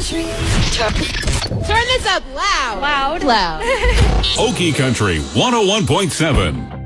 Turn this up loud. Loud. Loud. Okie Country 101.7.